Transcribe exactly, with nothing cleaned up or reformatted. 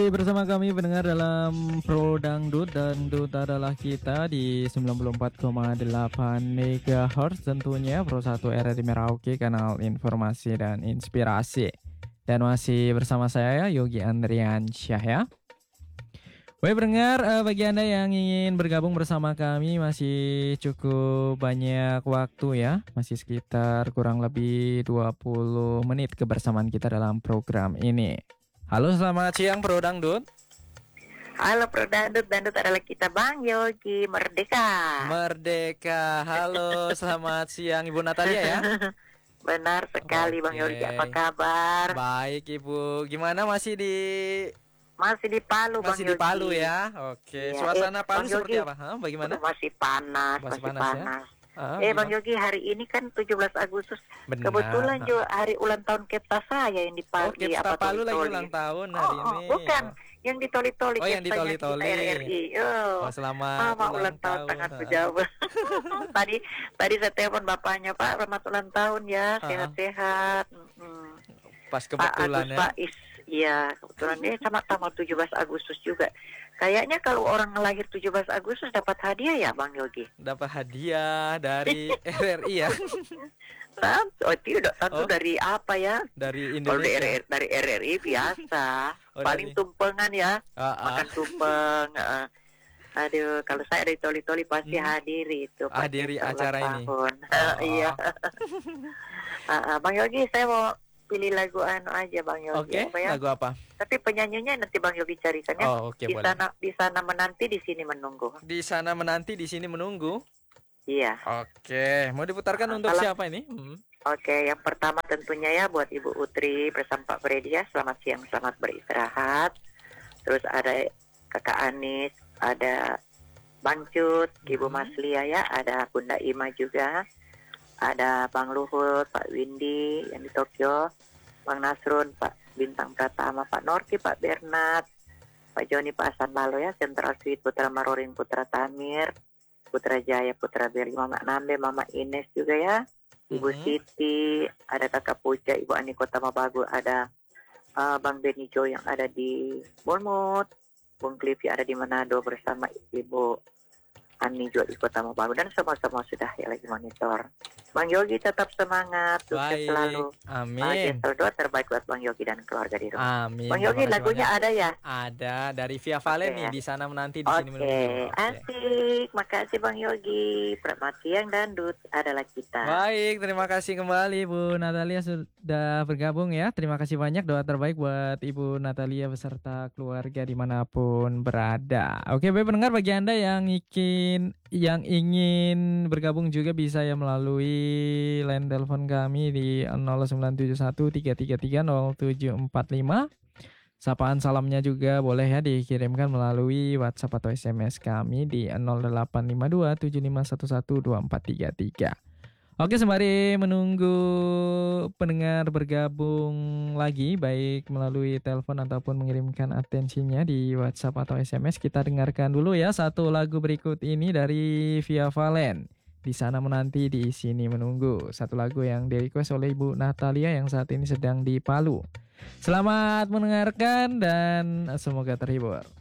Bersama kami pendengar dalam Pro Dangdut. Dangdut adalah kita di sembilan puluh empat koma delapan megahertz tentunya Pro satu R R I Merauke, kanal informasi dan inspirasi. Dan masih bersama saya Yogi Andriansyah ya. Baik pendengar, eh, bagi Anda yang ingin bergabung bersama kami masih cukup banyak waktu ya. Masih sekitar kurang lebih dua puluh menit kebersamaan kita dalam program ini. Halo, selamat siang Pro Dangdut. Halo Pro Dangdut, Dangdut adalah kita Bang Yogi Merdeka. Merdeka, halo, selamat siang Ibu Natalia ya. Benar sekali. Oke. Bang Yogi, apa kabar? Baik Ibu, gimana masih di Masih di Palu Bang masih di Yogi. Palu ya? Oke, Iya. suasana Eh, Palu Bang seperti Yogi. apa? Hah, bagaimana? Masih panas, Masih masih, panas panas. ya? Ah, eh Bang gimana? Yogi, hari ini kan tujuh belas Agustus. Benar. Kebetulan juga hari ulang tahun Kepta saya yang di Oh, Palu. di Kepta apa, Palu lagi Toli-Toli. ulang tahun hari Oh, oh, ini. bukan. Yang di Toli-Toli. Oh, yang di Keptanya Toli-Toli. kita R R I. Oh. Oh, selamat Mama ulang ulang tahun tahun. sangat Ah. berjauh. tadi tadi saya telepon bapaknya, Pak, selamat ulang tahun ya, Ah. sehat-sehat. Mm-mm. Pas Pak kebetulan Agus ya. Faiz, iya kebetulan dia sama tanggal tujuh belas Agustus juga. Kayaknya kalau orang lahir tujuh belas Agustus dapat hadiah ya Bang Yogi? Dapat hadiah dari R R I ya. Tentu, oh tidak, tentu Oh. dari apa ya? Dari Kalau dari, Indonesia. R R dari R R I biasa, Oh, paling dari- tumpengan ya, Ah, ah. makan tumpeng. ah. Aduh, kalau saya dari Toli-Toli pasti Hmm. hadiri itu. Pak, Hadiri ulang acara ini. tahun. Oh. Iya. Ah, ah. Bang Yogi, saya mau pilih lagu anu aja Bang Yogi. Oke, apa ya? lagu apa? Tapi penyanyinya nanti Bang Yogi carikan ya. Oh, oke, di boleh. sana di sana menanti, di sini menunggu. Di sana menanti, di sini menunggu. Iya. Oke, mau diputarkan Ah, untuk kalau- siapa ini? Hmm. Oke, yang pertama tentunya ya buat Ibu Utri bersama Pak Freddy ya. Selamat siang, selamat beristirahat. Terus ada Kakak Anis, ada Bang Cut, Ibu Mhm. Maslia ya, ada Bunda Ima juga. Ada Bang Luhut, Pak Windy yang di Tokyo, Bang Nasrun, Pak Bintang Pratama, Pak Norki, Pak Bernard, Pak Joni, Pak Hasan Lalo ya, Central Suite, Putra Maroring, Putra Tamir, Putra Jaya, Putra Beri, Mama Nambe, Mama Ines juga ya, Ibu Mhm. Siti, ada Kakak Puja, Ibu Ani Kota Mabagu, ada uh, Bang Benny Jo yang ada di Bournemouth, Bung Cliffy ada di Manado bersama Ibu Ani juga di Kota Mabagu, dan semua-semua sudah ya lagi monitor. Bang Yogi tetap semangat, sukses Baik, selalu. amin. Bahagia doa terbaik buat Bang Yogi dan keluarga di rumah. Amin. Bang Yogi, Terima kasih lagunya banyak. ada ya? Ada dari Via Valen Oke. nih, di sana menanti, di sini Oke, menunggu. Oke. asik. Makasih Bang Yogi. Selamat siang Dangdut adalah kita. Baik, terima kasih kembali Bu Natalia sudah bergabung ya. Terima kasih banyak, doa terbaik buat Ibu Natalia beserta keluarga dimanapun berada. Oke, baik pendengar, bagi Anda yang ingin yang ingin bergabung juga bisa ya melalui line telepon kami di nol sembilan tujuh satu tiga tiga tiga nol tujuh empat lima. Sapaan salamnya juga boleh ya dikirimkan melalui WhatsApp atau S M S kami di nol delapan lima dua tujuh lima satu satu dua empat tiga tiga. Oke, sembari menunggu pendengar bergabung lagi baik melalui telepon ataupun mengirimkan atensinya di WhatsApp atau S M S, kita dengarkan dulu ya satu lagu berikut ini dari Via Valen. Di sana menanti, di sini menunggu. Satu lagu yang di-request oleh Ibu Natalia yang saat ini sedang di Palu. Selamat mendengarkan dan semoga terhibur.